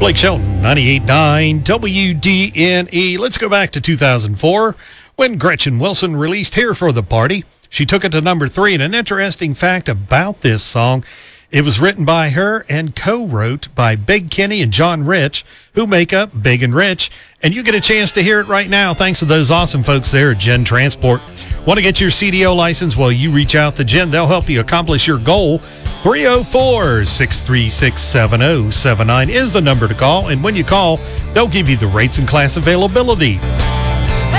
Blake Shelton, 98.9 WDNE. Let's go back to 2004 when Gretchen Wilson released Here for the Party. She took it to number 3, and an interesting fact about this song, it was written by her and co-wrote by Big Kenny and John Rich, who make up Big and Rich. And you get a chance to hear it right now thanks to those awesome folks there at Gen Transport. Want to get your CDO license? Well, you reach out to Gen. They'll help you accomplish your goal. 304-636-7079 is the number to call. And when you call, they'll give you the rates and class availability.